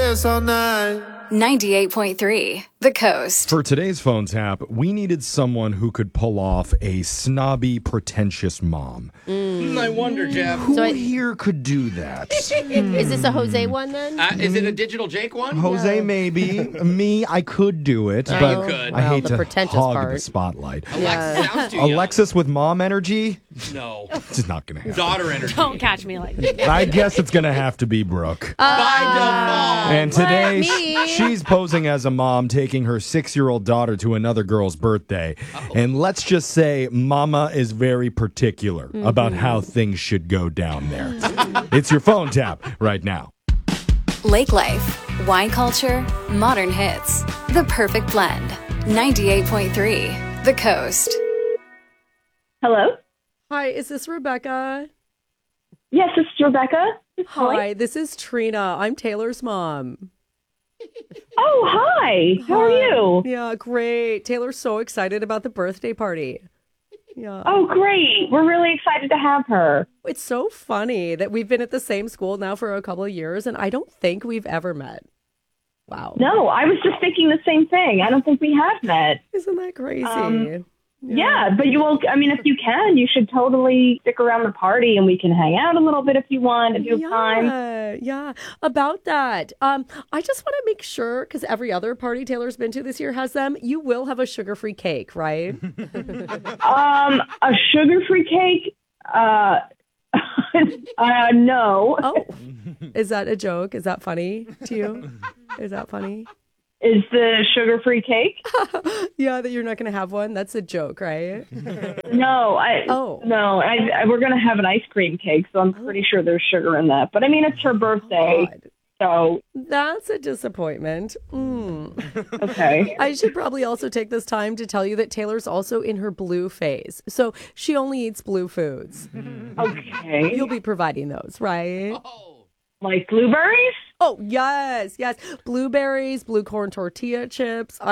dance all night. 98.3 The Coast. For today's phone tap, we needed someone who could pull off a snobby, pretentious mom. I wonder, Jeff. Who here could do that? Is this a Jose one then? Is it a Digital Jake one? Jose, maybe. Me, I could do it, Yeah, but you could. I hate the to pretentious hog part. the spotlight. Alexis sounds too young. Alexis with mom energy? No. It's not going to happen. Daughter energy. Don't catch me like that. I guess it's going to have to be Brooke. By default. And today, me? she's posing as a mom taking her 6-year-old daughter to another girl's birthday. And let's just say Mama is very particular about how things should go down there. It's your phone tap right now. Lake life, wine culture, modern hits. The perfect blend. 98.3 The Coast. Hello? Hi, is this Rebecca? Yes, this is Rebecca. Who's calling? Hi, this is Trina. I'm Taylor's mom. Oh, hi. How are you? Yeah, great. Taylor's so excited about the birthday party. Yeah. Oh, great. We're really excited to have her. It's so funny that we've been at the same school now for a couple of years, and I don't think we've ever met. Wow. No, I was just thinking the same thing. I don't think we have met. Isn't that crazy? Yeah, but you will, I mean, if you can, you should totally stick around the party and we can hang out a little bit if you want, if you have time. Yeah. About that, I just want to make sure, because every other party Taylor's been to this year has them, you will have a sugar-free cake, right? A sugar-free cake? No. Oh, is that a joke? Is that funny to you? Is that funny? Is the sugar-free cake? Yeah, that you're not going to have one? That's a joke, right? No, No, we're going to have an ice cream cake, so I'm pretty sure there's sugar in that. But I mean, it's her birthday, God. so That's a disappointment. okay. I should probably also take this time to tell you that Taylor's also in her blue phase. So she only eats blue foods. Okay. You'll be providing those, right? Like blueberries? Oh, yes. Blueberries, blue corn tortilla chips.